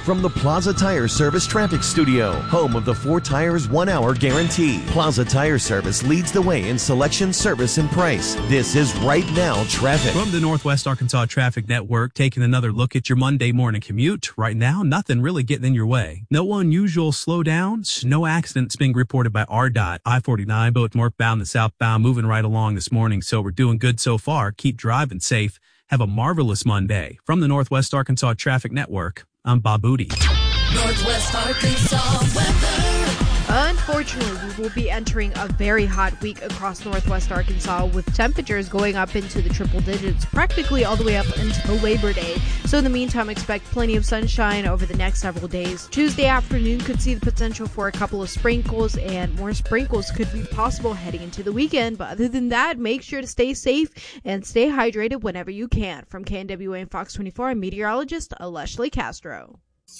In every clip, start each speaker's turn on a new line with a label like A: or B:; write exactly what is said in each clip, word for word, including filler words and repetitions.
A: from the Plaza Tire Service Traffic Studio, home of the four tires, one hour guarantee. Plaza Tire Service leads the way in selection, service, and price. This is Right Now Traffic.
B: From the Northwest Arkansas Traffic Network, taking another look at your Monday morning commute. Right now, nothing really getting in your way. No unusual slowdowns. No accidents being reported by R D O T. I forty-nine, both northbound and southbound, moving right along this morning. So we're doing good so far. Keep driving safe. Have a marvelous Monday. From the Northwest Arkansas Traffic Network, I'm Bob Booty.
C: Northwest Arkansas weather.
D: Unfortunately, we will be entering a very hot week across Northwest Arkansas with temperatures going up into the triple digits practically all the way up until Labor Day. So in the meantime, expect plenty of sunshine over the next several days. Tuesday afternoon could see the potential for a couple of sprinkles, and more sprinkles could be possible heading into the weekend. But other than that, make sure to stay safe and stay hydrated whenever you can. From K N W A and Fox twenty-four, I'm meteorologist Leslie Castro.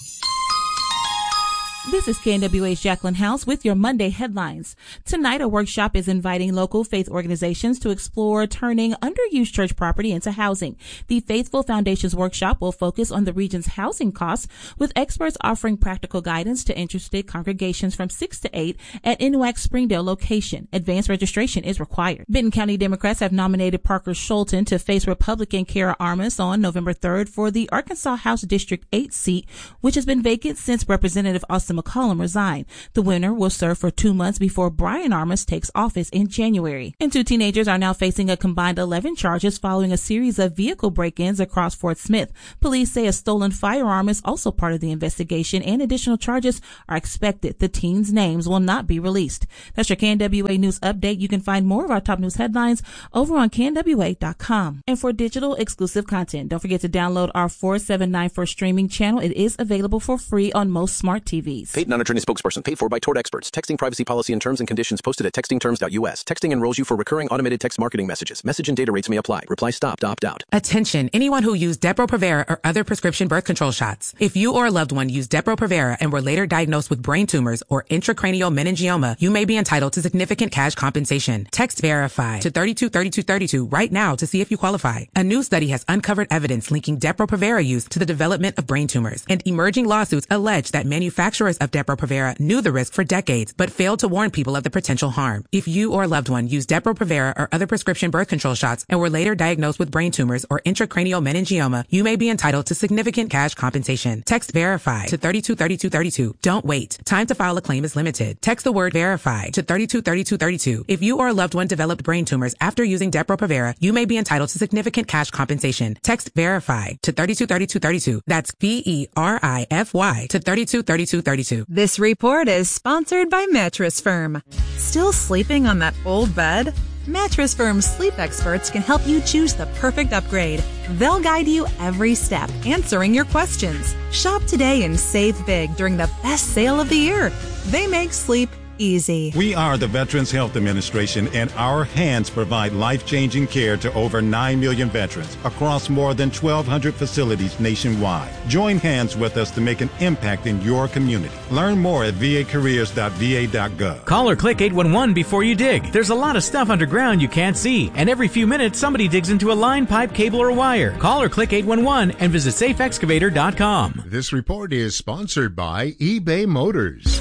E: This is K N W A's Jacqueline House with your Monday headlines. Tonight, a workshop is inviting local faith organizations to explore turning underused church property into housing. The Faithful Foundation's workshop will focus on the region's housing costs, with experts offering practical guidance to interested congregations from six to eight at N W A C's Springdale location. Advanced registration is required. Benton County Democrats have nominated Parker Schulten to face Republican Kara Armas on November third for the Arkansas House District eight seat, which has been vacant since Representative Austin McCollum resigned. The winner will serve for two months before Brian Armas takes office in January. And two teenagers are now facing a combined eleven charges following a series of vehicle break-ins across Fort Smith. Police say a stolen firearm is also part of the investigation, and additional charges are expected. The teens' names will not be released. That's your K N W A News Update. You can find more of our top news headlines over on K N W A dot com. And for digital exclusive content, don't forget to download our four seven nine First streaming channel. It is available for free on most smart T Vs.
F: Paid non-attorney spokesperson paid for by Tort Experts. Texting privacy policy and terms and conditions posted at texting terms dot U S. Texting enrolls you for recurring automated text marketing messages. Message and data rates may apply. Reply stop to opt out.
G: Attention, anyone who used Depo-Provera or other prescription birth control shots. If you or a loved one used Depo-Provera and were later diagnosed with brain tumors or intracranial meningioma, you may be entitled to significant cash compensation. Text VERIFY to three two three two three two right now to see if you qualify. A new study has uncovered evidence linking Depo-Provera use to the development of brain tumors, and emerging lawsuits allege that manufacturers of Depo-Provera knew the risk for decades, but failed to warn people of the potential harm. If you or a loved one used Depo-Provera or other prescription birth control shots and were later diagnosed with brain tumors or intracranial meningioma, you may be entitled to significant cash compensation. Text VERIFY to three two three two three two. Don't wait. Time to file a claim is limited. Text the word VERIFY to three two three two three two. If you or a loved one developed brain tumors after using Depo-Provera, you may be entitled to significant cash compensation. Text VERIFY to three two three two three two. That's V E R I F Y to three two three two three two.
H: This report is sponsored by Mattress Firm. Still sleeping on that old bed? Mattress Firm's sleep experts can help you choose the perfect upgrade. They'll guide you every step, answering your questions. Shop today and save big during the best sale of the year. They make sleep easy.
I: We are the Veterans Health Administration, and our hands provide life-changing care to over nine million veterans across more than twelve hundred facilities nationwide. Join hands with us to make an impact in your community. Learn more at v a careers dot v a dot gov.
J: Call or click eight one one before you dig. There's a lot of stuff underground you can't see, and every few minutes somebody digs into a line, pipe, cable, or wire. Call or click eight one one and visit safe excavator dot com.
K: This report is sponsored by eBay Motors.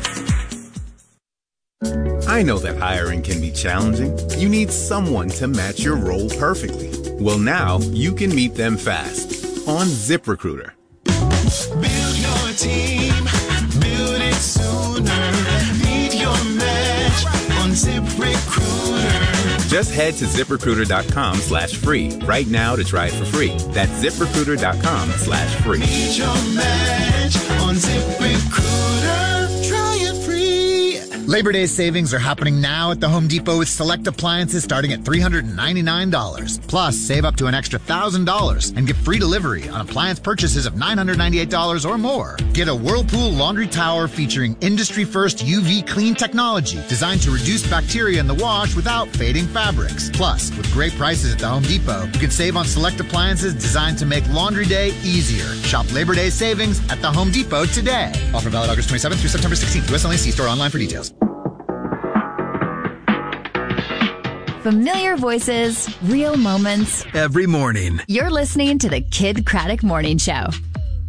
L: I know that hiring can be challenging. You need someone to match your role perfectly. Well, now you can meet them fast on ZipRecruiter.
C: Build your team, build it sooner. Meet your match on ZipRecruiter.
L: Just head to ZipRecruiter dot com slash free right now to try it for free. That's ZipRecruiter dot com slash free.
C: Meet your match on ZipRecruiter. Try it free.
M: Labor Day savings are happening now at the Home Depot with select appliances starting at three hundred ninety-nine dollars. Plus, save up to an extra one thousand dollars and get free delivery on appliance purchases of nine hundred ninety-eight dollars or more. Get a Whirlpool laundry tower featuring industry-first U V clean technology designed to reduce bacteria in the wash without fading fabrics. Plus, with great prices at the Home Depot, you can save on select appliances designed to make laundry day easier. Shop Labor Day savings at the Home Depot today. Offer valid August twenty-seventh through September sixteenth. U S only. See store online for details.
N: Familiar voices, real moments.
O: Every morning.
N: You're listening to the Kid Craddock Morning Show.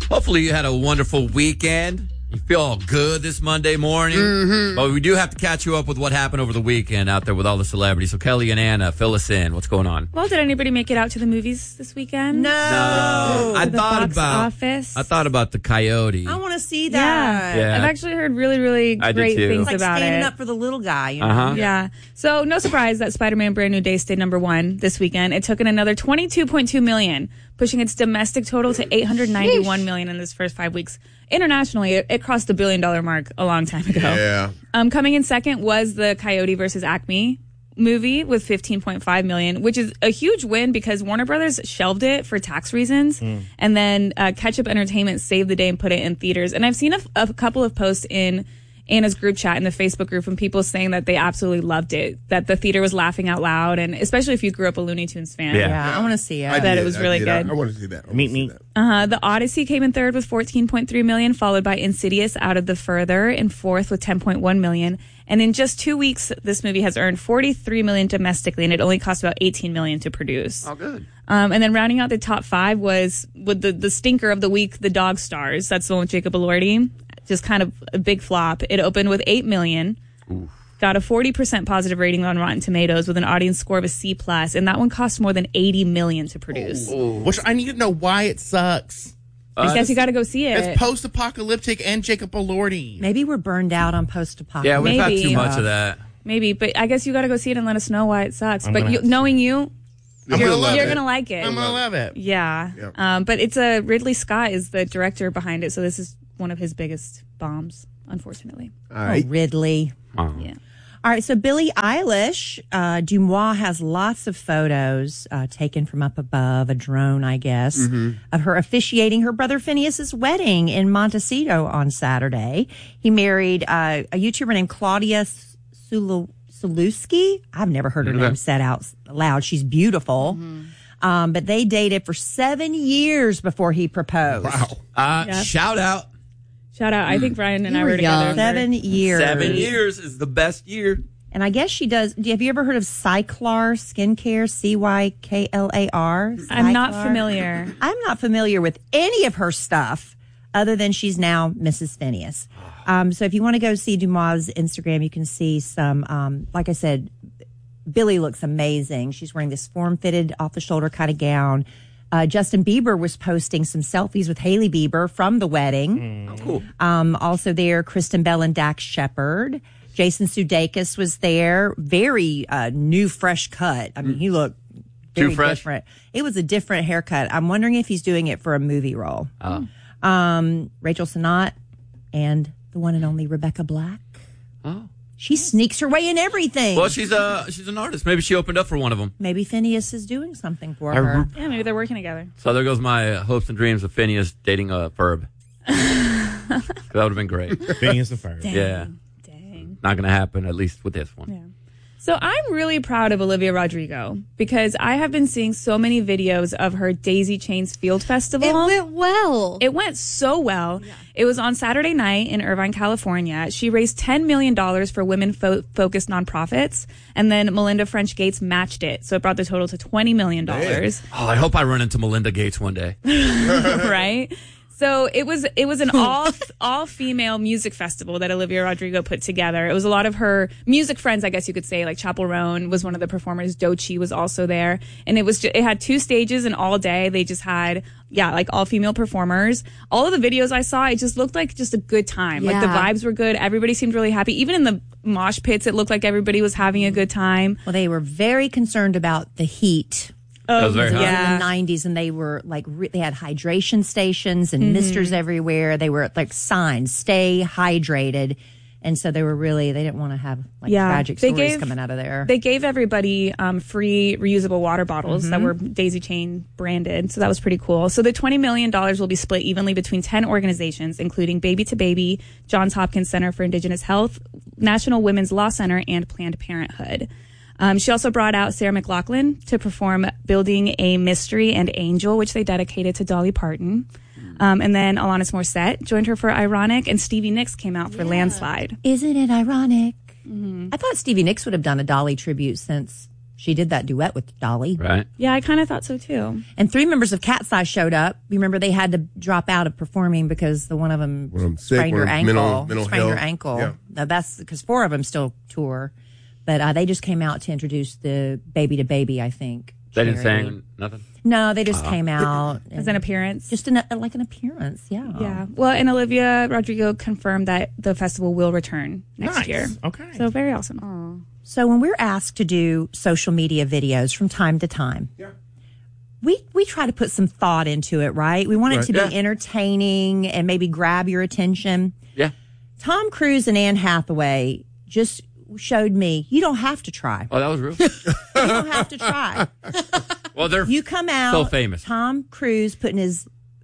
O: Hopefully you had a wonderful weekend. You feel all good this Monday morning.
P: Mm-hmm.
O: But we do have to catch you up with what happened over the weekend out there with all the celebrities. So Kelly and Anna, fill us in. What's going on?
Q: Well, did anybody make it out to the movies this weekend?
P: No.
O: No. I
Q: The
O: thought
Q: box
O: about
Q: office.
O: I thought about the Coyote.
P: I want to see that.
O: Yeah.
Q: I've actually heard really, really
O: I did
Q: great
O: too.
Q: things
P: It's like
Q: about
P: standing
Q: it.
P: up for the little guy. You know?
O: Uh-huh.
Q: Yeah. So no surprise that Spider-Man Brand New Day stayed number one this weekend. It took in another twenty-two point two million, pushing its domestic total to eight hundred ninety-one million in its first five weeks. Internationally, it, it crossed the billion dollar mark a long time ago.
K: Yeah.
Q: Um, coming in second was the Coyote versus Acme movie with fifteen point five million, which is a huge win because Warner Brothers shelved it for tax reasons.
R: Mm.
Q: And then uh, Ketchup Entertainment saved the day and put it in theaters. And I've seen a, a couple of posts in Anna's group chat in the Facebook group from people saying that they absolutely loved it, that the theater was laughing out loud, and especially if you grew up a Looney Tunes fan.
P: Yeah, yeah I want to see it.
Q: I bet it was really good.
K: I, I want to see that. Meet me.
Q: Uh-huh. The Odyssey came in third with fourteen point three million, followed by Insidious Out of the Further in fourth with ten point one million. And in just two weeks, this movie has earned forty-three million domestically, and it only cost about eighteen million to produce.
O: Oh, good.
Q: Um, and then rounding out the top five was with the, the stinker of the week, The Dog Stars. That's the one with Jacob Elordi. Just kind of a big flop. It opened with eight million.
O: Oof.
Q: Got a forty percent positive rating on Rotten Tomatoes with an audience score of a C plus, and that one cost more than eighty million to produce.
R: Oh. Which I need to know why it sucks.
Q: I guess you got to go see it.
R: It's post-apocalyptic and Jacob Elordi.
P: Maybe we're burned out on post-apocalyptic.
O: Yeah, we've
Q: Maybe.
O: had too much of that.
Q: Maybe, but I guess you got to go see it and let us know why it sucks.
R: I'm
Q: but
R: gonna
Q: you,
R: have to
Q: knowing you,
R: I'm
Q: you're,
R: gonna love
Q: you're
R: it.
Q: gonna like it.
R: I'm gonna love it.
Q: Yeah.
R: Yep.
Q: Um, but it's a Ridley Scott is the director behind it, so this is one of his biggest bombs, unfortunately.
P: All right. Oh, Ridley.
Q: Yeah.
P: All right, so Billie Eilish, uh, Dumois has lots of photos uh, taken from up above, a drone, I guess,
S: Mhm.
P: of her officiating her brother Phineas's wedding in Montecito on Saturday. He married uh, a YouTuber named Claudia Sulu- Sulewski. I've never heard her
S: Okay.
P: name said out loud. She's beautiful. Um, but they dated for seven years before he proposed. Wow.
O: Uh,
Q: Yeah.
O: Shout out.
Q: Shout out. I think Brian and
P: You
Q: I
P: were
Q: were together.
P: young.
Q: for-
P: Seven years.
O: Seven years is the best year.
P: And I guess she does. Have you ever heard of Cyclar Skincare? C Y K L A R?
Q: I'm not
P: Cyclar?
Q: familiar.
P: I'm not familiar with any of her stuff other than she's now Missus Phineas. Um, so if you want to go see Dumois' Instagram, you can see some, um, like I said, Billie looks amazing. She's wearing this form-fitted, off-the-shoulder kind of gown. Uh, Justin Bieber was posting some selfies with Hailey Bieber from the wedding.
O: Oh, cool.
P: Um, also there, Kristen Bell and Dax Shepard. Jason Sudeikis was there. Very uh, new, fresh cut. I mean, he looked very
O: Too fresh?
P: different. It was a different haircut. I'm wondering if he's doing it for a movie role.
O: Oh.
P: Um, Rachel Sennott and the one and only Rebecca Black.
O: Oh.
P: She sneaks her way in everything.
O: Well, she's a she's an artist. Maybe she opened up for one of them.
P: Maybe Phineas is doing something for
O: I
P: her.
O: re-
Q: Yeah, maybe they're working together.
O: So there goes my uh, hopes and dreams of Phineas dating a Ferb. That would have been great.
R: Phineas the Ferb.
Q: Dang.
O: Yeah.
Q: Dang.
O: Not going to happen, at least with this one.
Q: Yeah. So I'm really proud of Olivia Rodrigo because I have been seeing so many videos of her Daisy Chains Field Festival.
D: It went well.
Q: It went so well. It was on Saturday night in Irvine, California. She raised ten million dollars for women-focused nonprofits, and then Melinda French Gates matched it. So it brought the total to twenty million dollars.
O: Oh, I hope I run into Melinda Gates one day.
Q: Right? So it was it was an all all female music festival that Olivia Rodrigo put together. It was a lot of her music friends, I guess you could say, like Chapel Roan was one of the performers. Doechii was also there, and it was ju- it had two stages, and all day they just had yeah like all female performers. All of the videos I saw, it just looked like just a good time. Like the
P: Yeah.
Q: vibes were good. Everybody seemed really happy. Even in the mosh pits, it looked like everybody was having a good time.
P: Well, they were very concerned about the heat.
Q: Oh,
O: That was very
P: It was
O: hot.
Q: yeah.
P: in the nineties, and they were like re- they had hydration stations and
Q: Mhm.
P: misters everywhere. They were like signs, "Stay hydrated," and so they were really they didn't want to have like
Q: Yeah.
P: tragic
Q: They
P: stories
Q: gave-
P: coming out of there.
Q: They gave everybody um, free reusable water bottles
P: Mhm.
Q: that were Daisy Chain branded. So that was pretty cool. So the twenty million dollars will be split evenly between ten organizations, including Baby to Baby, Johns Hopkins Center for Indigenous Health, National Women's Law Center, and Planned Parenthood. Um, she also brought out Sarah McLachlan to perform Building a Mystery and Angel, which they dedicated to Dolly Parton. Um, and then Alanis Morissette joined her for Ironic, and Stevie Nicks came out for Landslide.
P: Isn't it ironic? I thought Stevie Nicks would have done a Dolly tribute since she did that duet with Dolly.
O: Right.
Q: Yeah, I kind of thought so too.
P: And three members of Cat's Eye showed up. You remember they had to drop out of performing because the one of them
S: Well, I'm sick,
P: sprained her
S: or
P: ankle.
S: mental- mental
P: sprained her
S: health.
P: ankle.
S: Yeah.
P: Now that's because four of them still tour, but uh, they just came out to introduce the Baby to Baby. I think
O: They didn't
P: charity.
O: sing nothing?
P: No, they just
O: Uh-huh.
P: came out
Q: As an appearance?
P: just an, like an appearance. Yeah.
Q: Yeah. Well, and Olivia Rodrigo confirmed that the festival will return next
P: Nice.
Q: year.
R: Okay.
Q: So very awesome.
P: So when we're asked to do social media videos from time to time, yeah. we we try to put some thought into it, right? We want it
O: Right.
P: to be
O: Yeah.
P: entertaining and maybe grab your attention.
O: Yeah.
P: Tom Cruise and Anne Hathaway just showed me you don't have to try.
O: Oh, that was real?
P: You don't have to try.
O: Well, they're
P: You come out
O: so famous.
P: Tom Cruise putting his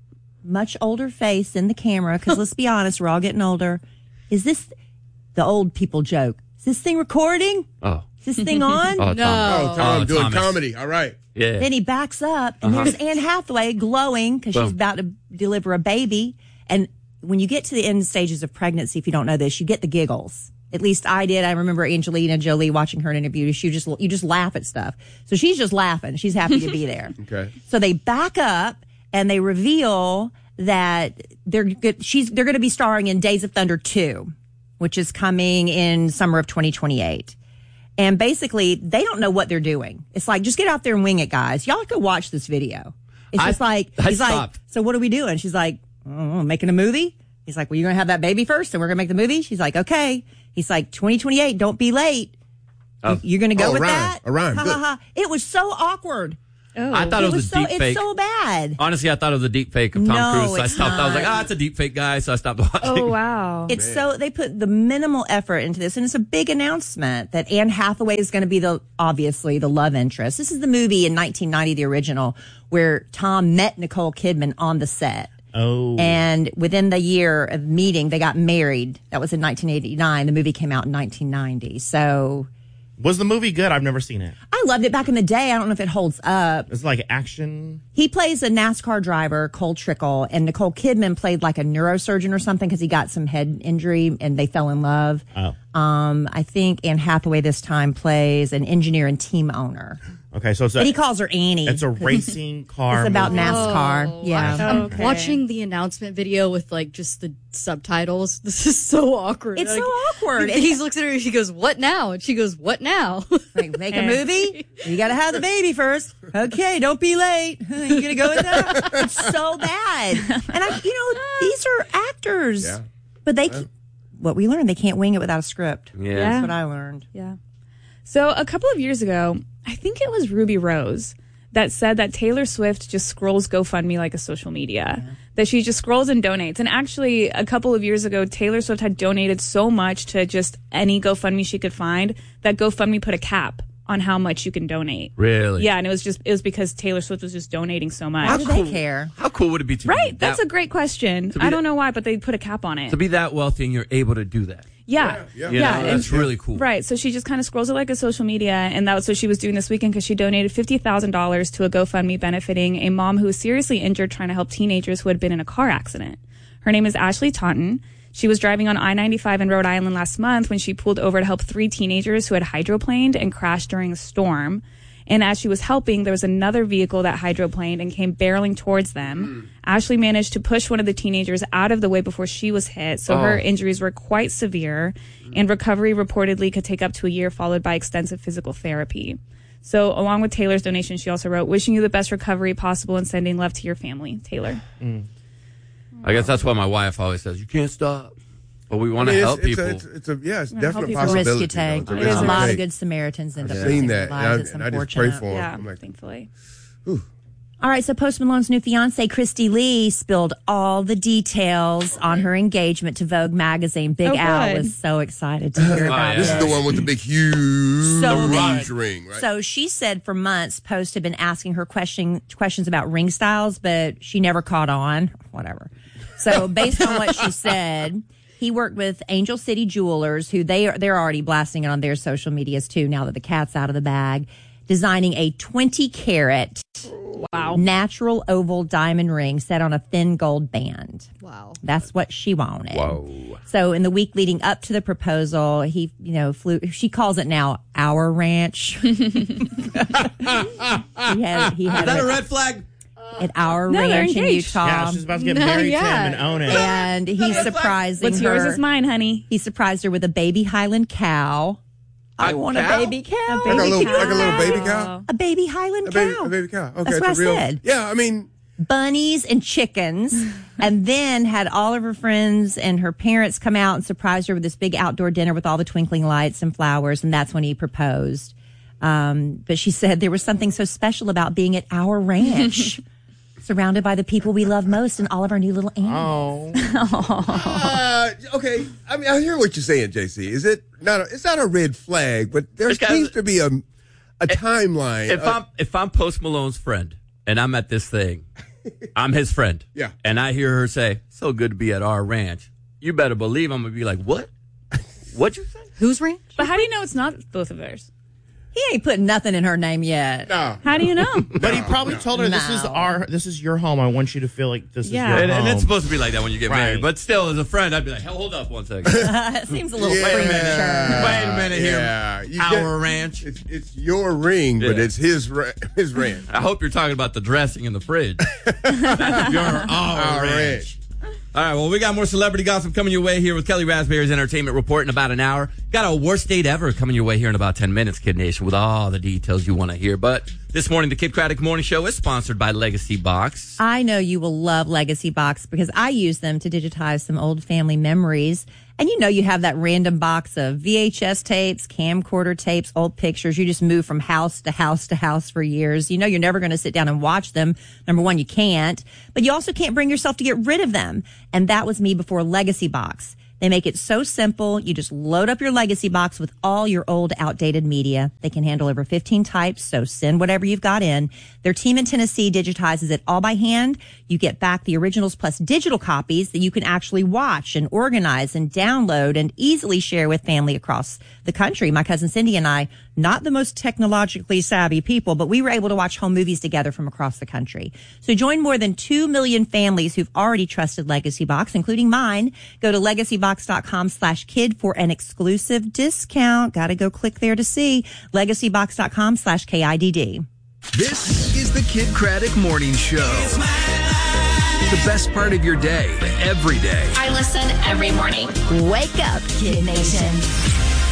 P: much older face in the camera because let's be honest, we're all getting older. Is this the old people joke? Is this thing recording?
O: Oh.
P: Is this thing on?
O: Oh, Tom.
S: Oh, Tom
O: Oh,
S: doing
O: Thomas.
S: comedy. All right.
O: Yeah.
P: Then he backs up, and
O: Uh-huh.
P: there's Anne Hathaway glowing because she's
O: Boom.
P: about to deliver a baby. And when you get to the end stages of pregnancy, if you don't know this, you get the giggles. At least I did. I remember Angelina Jolie watching her in an interview. She just you just laugh at stuff. So she's just laughing. She's happy to be there.
S: Okay.
P: So they back up and they reveal that they're good. She's they're going to be starring in Days of Thunder two, which is coming in summer of twenty twenty-eight. And basically, they don't know what they're doing. It's like, just get out there and wing it, guys. Y'all go watch this video. It's
O: I-
P: just like,
O: I
P: he's like,
O: stopped.
P: so what are we doing? She's like, oh, making a movie? He's like, well, you're going to have that baby first and we're going to make the movie? She's like, okay. He's like, twenty twenty-eight, don't be late.
O: Oh.
P: You're going to go
S: Oh,
P: with
S: rhyme.
P: that?
S: A rhyme.
P: Ha,
S: Good.
P: ha, ha. It was so awkward.
Q: Oh.
O: I thought it was,
P: so,
O: a deep fake.
P: It's so bad.
O: Honestly, I thought it was a deep fake of Tom
P: No,
O: Cruise. So I
P: it's
O: stopped. I was like,
P: not.
O: ah, it's a deep fake guy. So I stopped watching.
Q: Oh, wow.
P: It's so, they put the minimal effort into this, and it's a big announcement that Anne Hathaway is going to be the, obviously, the love interest. This is the movie in nineteen ninety, the original, where Tom met Nicole Kidman on the set.
R: Oh.
P: And within the year of meeting, they got married. That was in nineteen eighty-nine. The movie came out in nineteen ninety. So
R: Was the movie good? I've never seen it.
P: I loved it back in the day. I don't know if it holds up.
R: It's like action.
P: He plays a NASCAR driver, Cole Trickle, and Nicole Kidman played like a neurosurgeon or something because he got some head injury and they fell in love.
R: Oh.
P: Um, I think Anne Hathaway this time plays an engineer and team owner.
R: Okay, so it's a,
P: But he calls her Annie.
R: it's a racing car.
P: It's about
R: movie.
P: NASCAR.
D: Oh,
P: Yeah.
D: I'm
Q: Okay.
D: watching the announcement video with like just the subtitles. This is so awkward.
P: It's
D: Like,
P: so awkward.
D: He looks at her and she goes, "What now?" And she goes, "What now?"
P: Like, make a movie? You got to have the baby first. Okay, don't be late. You going to go with that? It's so bad. And, I, you know, these are actors.
S: Yeah.
P: But they, what we learned, they can't wing it without a script.
O: Yeah.
P: That's what I learned.
Q: Yeah. So a couple of years ago, I think it was Ruby Rose that said that Taylor Swift just scrolls GoFundMe like a social media, yeah. that she just scrolls and donates. And actually, a couple of years ago, Taylor Swift had donated so much to just any GoFundMe she could find that GoFundMe put a cap on how much you can donate.
O: Really?
Q: Yeah, and it was just it was because Taylor Swift was just donating so much.
P: How do they care?
O: How cool would it be to
Q: Right,
O: be
Q: that's
O: that,
Q: a great question.
O: be
Q: I don't
O: that-
Q: know why, but they put a cap on it.
O: to be that wealthy and you're able to do that?
Q: Yeah,
S: Yeah,
O: You
Q: yeah,
O: know,
Q: and-
O: that's really cool.
Q: Right. So she just kind of scrolls it like a social media. And that was what she was doing this weekend because she donated fifty thousand dollars to a GoFundMe benefiting a mom who was seriously injured trying to help teenagers who had been in a car accident. Her name is Ashley Taunton. She was driving on I ninety-five in Rhode Island last month when she pulled over to help three teenagers who had hydroplaned and crashed during a storm. And as she was helping, there was another vehicle that hydroplaned and came barreling towards them. Mm. Ashley managed to push one of the teenagers out of the way before she was hit. So
O: Oh.
Q: her injuries were quite severe, and recovery reportedly could take up to a year, followed by extensive physical therapy. So along with Taylor's donation, she also wrote, "Wishing you the best recovery possible and sending love to your family, Taylor."
O: Mm. I guess that's why my wife always says, you can't stop. But we want
S: I
O: to
S: mean,
O: help
S: it's,
O: people.
S: It's, a, it's, a, yeah, it's
Q: Yeah,
S: definitely a
Q: help people.
P: It's a risk you
S: possibility.
P: take.
S: You know, it's a
P: There's
S: risk
P: a
S: you
P: lot of
S: take.
P: good Samaritans end up
S: I've
P: losing
S: seen
P: their
S: that.
P: lives.
S: And
P: It's
S: I, and I just pray
P: unfortunate.
S: for him.
Q: Yeah,
S: I'm like,
Q: thankfully.
P: All right, so Post Malone's new fiance, Christy Lee, spilled all the details on her engagement to Vogue magazine. Big
Q: Oh,
P: Al
Q: good.
P: was so excited to hear about
O: yeah.
S: this
P: this.
S: is the one with the big, huge
P: So
S: orange
P: big.
S: ring, right?
P: So she said for months, Post had been asking her question, questions about ring styles, but she never caught on. Whatever. So based on what she said, he worked with Angel City Jewelers, who they are, they're already blasting it on their social medias too, now that the cat's out of the bag, designing a twenty carat Wow. Natural oval diamond ring set on a thin gold band.
D: Wow.
P: That's what she wanted.
O: Whoa.
P: So in the week leading up to the proposal, he, you know, flew, she calls it now our ranch. he had, he had
O: Is that a red flag?
P: At our
Q: No, they're
P: ranch in
Q: engaged.
P: Utah.
R: Yeah, she's about to get
Q: No,
R: married
Q: yeah.
R: to him and own it.
P: And he's surprising
Q: What's
P: her.
Q: yours is mine, honey.
P: He surprised her with a baby Highland cow. I
O: A
P: want
O: cow?
P: a baby cow.
Q: A
S: Like a
Q: baby
S: little,
Q: cow.
S: like a little baby cow.
P: A baby Highland
S: A baby,
P: cow.
S: a baby cow. Okay,
P: That's
S: it's
P: what
S: a
P: I
S: real.
P: said.
S: Yeah, I mean,
P: Bunnies and chickens, and then had all of her friends and her parents come out and surprised her with this big outdoor dinner with all the twinkling lights and flowers, and that's when he proposed. Um, but she said there was something so special about being at our ranch, surrounded by the people we love most and all of our new little animals.
R: Oh.
S: uh, okay. I mean, I hear what you're saying, J C. Is it not? A, it's not a red flag, but there
O: It's got-
S: seems to be a a timeline.
O: If
S: Uh,
O: I'm if I'm Post Malone's friend and I'm at this thing, I'm his friend.
S: Yeah.
O: And I hear her say, "So good to be at our ranch." You better believe I'm gonna be like, "What? What'd you say?"
P: Whose ranch?
Q: But how do you know it's not both of theirs?
P: He ain't putting nothing in her name yet.
S: no.
Q: How do you know?
R: But he probably told her, "This is
P: No.
R: our, this is your home. I want you to feel like this
Q: Yeah.
R: is your
O: And,
R: home."
O: and it's supposed to be like that when you get
R: Right.
O: married. But still, as a friend, I'd be like, "Hell, hold up one second.
P: It seems a little
S: Yeah.
P: premature.
O: Wait a minute here.
S: Yeah, you
O: Our
S: get-
O: ranch."
S: It's, it's your ring, but
O: Yeah.
S: it's his ra- his ranch.
O: I hope you're talking about the dressing in the fridge. That's your our,
S: Our
O: ranch.
S: ranch.
O: All right, well, we got more celebrity gossip coming your way here with Kelly Raspberry's Entertainment Report in about an hour. Got a worst date ever coming your way here in about ten minutes, Kid Nation, with all the details you want to hear. But this morning, the Kid Craddock Morning Show is sponsored by Legacy Box.
P: I know you will love Legacy Box because I use them to digitize some old family memories. And you know you have that random box of V H S tapes, camcorder tapes, old pictures. You just move from house to house to house for years. You know you're never going to sit down and watch them. Number one, you can't. But you also can't bring yourself to get rid of them. And that was me before Legacy Box. They make it so simple. You just load up your Legacy Box with all your old, outdated media. They can handle over fifteen types, so send whatever you've got in. Their team in Tennessee digitizes it all by hand. You get back the originals plus digital copies that you can actually watch and organize and download and easily share with family across the country. My cousin Cindy and I, not the most technologically savvy people, but we were able to watch home movies together from across the country. So join more than two million families who've already trusted Legacy Box, including mine. Go to legacybox.com slash kid for an exclusive discount. Got to go click there to see. legacybox.com slash K I D D.
T: This is the Kid Craddock Morning Show. The best part of your day, every day.
N: I listen every morning. Wake up, Kid Nation.